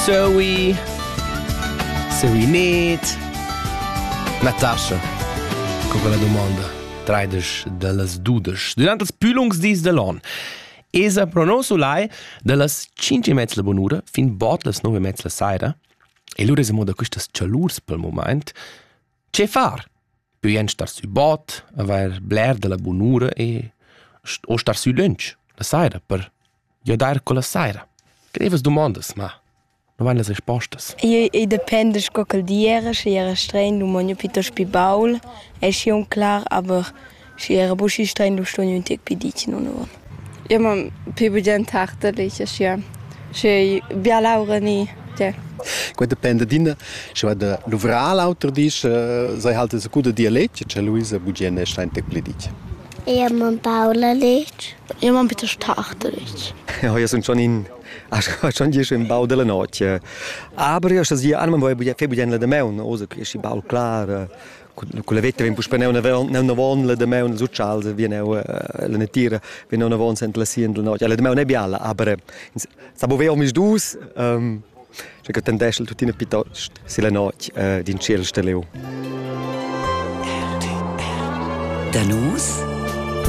Zoe net. Natascha, con quella domanda traides de las dudas. Durant els pülungsdis de l'on, esa pronoso lai de las 5:30 bonura fin bot las 9:30 saira, e lura esemo da quistas cialurs pel moment. Ce far? Puien star su bot, aver bler de la bonura o star su lunch, la saira, per giodar con la saira. Grevas domandas, ma non van las rispostas. E depende sco quel dia, se era strein, du monio piuttosto pi baul, è schon klar, aber se era buschi strein, du stonio un tic pi dici non no. Ja, ma pi budget hartelig, ja. Se bia Laura ni, ja. Quei depende d'ina, se vada l'uvral autor dis, sei halt es guda dialetto, c'è Luisa Bugene stein tic pi dici. Ja, man Paula liegt. Ja, man piuttosto hartelig. Ja, io sono schon hier schon im Bau della notte. Aber io sto hier anche voi fe budgen de meun, osa che si bau clar, con la vetta vem pus peneu una von la de meun socials, vi neu la netira, vi una von sent la sien de notte. La de meun è biala, aber sa bo veo mis dus, che che tendesel tutina piuttosto se la notte din ciel steleu. Danus